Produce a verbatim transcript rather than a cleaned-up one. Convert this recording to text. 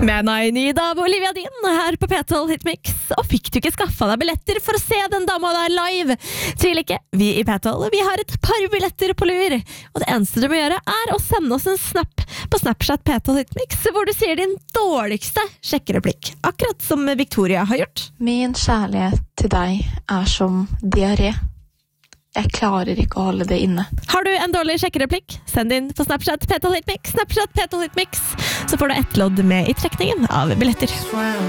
Med Nainida av Olivia Dean her på P tolv Hitmix. Og fikk du ikke skaffa deg billetter for å se den dama der live? Tvil ikke, vi i P tolv vi har et par billetter på lur. Og det eneste du må gjøre er å sende oss en snap på Snapchat P tolv Hitmix, hvor du sier din dårligste sjekkereplikk, akkurat som Victoria har gjort. Min kjærlighet til deg er som diaré. Jeg klarer ikke å holde det inne. Har du en dårlig sjekkereplikk? Send inn på Snapchat P tolv Hitmix, Snapchat P tolv Hitmix, så får du ett lodd med i trekningen av billetter.